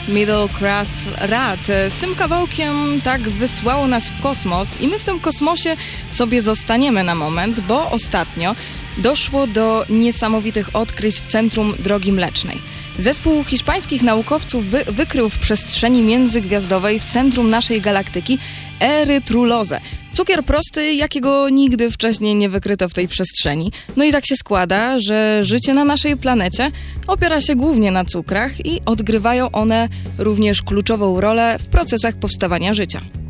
Middle Class Rat. Z tym kawałkiem tak wysłało nas w kosmos i my w tym kosmosie sobie zostaniemy na moment, bo ostatnio doszło do niesamowitych odkryć w centrum Drogi Mlecznej. Zespół hiszpańskich naukowców wykrył w przestrzeni międzygwiazdowej w centrum naszej galaktyki erytrulozę. Cukier prosty, jakiego nigdy wcześniej nie wykryto w tej przestrzeni. No i tak się składa, że życie na naszej planecie opiera się głównie na cukrach i odgrywają one również kluczową rolę w procesach powstawania życia.